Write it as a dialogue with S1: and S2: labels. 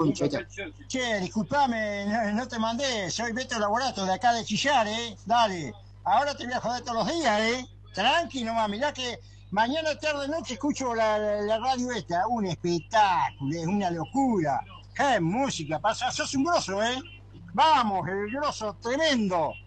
S1: concheta.
S2: Che, disculpame, no te mandé, soy Beto Laborato de acá de Chillar, Dale, ahora te voy a joder todos los días, Tranqui nomás, mirá que mañana, tarde, noche escucho la radio esta, un espectáculo, es una locura. ¡Qué música! Sos un grosso, Vamos, el grosso, tremendo.